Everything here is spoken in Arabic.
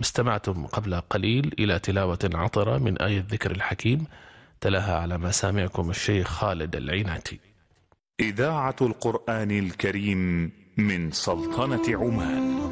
استمعتم قبل قليل إلى تلاوة عطرة من آية الذكر الحكيم، تلاها على مسامعكم الشيخ خالد العيناتي. إذاعة القرآن الكريم من سلطنة عمان.